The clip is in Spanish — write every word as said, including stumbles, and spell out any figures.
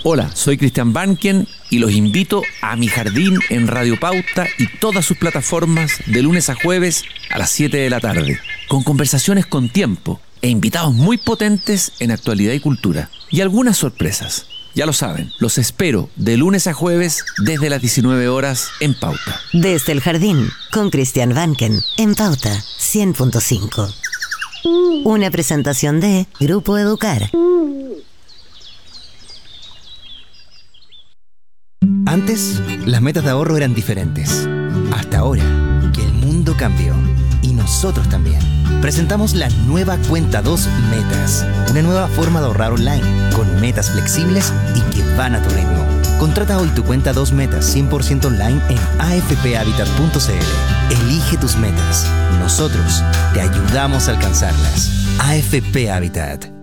Hola, soy Cristian Banken y los invito a Mi Jardín en Radio Pauta y todas sus plataformas de lunes a jueves a las siete de la tarde, con conversaciones con tiempo e invitados muy potentes en actualidad y cultura. Y algunas sorpresas. Ya lo saben, los espero de lunes a jueves desde las diecinueve horas en Pauta. Desde el Jardín, con Cristian Banken, en Pauta cien punto cinco. Una presentación de Grupo Educar. Antes, las metas de ahorro eran diferentes. Hasta ahora, que el mundo cambió. Y nosotros también. Presentamos la nueva Cuenta dos Metas. Una nueva forma de ahorrar online, con metas flexibles y que van a tu ritmo. Contrata hoy tu Cuenta dos Metas cien por ciento online en a f p habitat punto c l. Elige tus metas. Nosotros te ayudamos a alcanzarlas. A F P Habitat.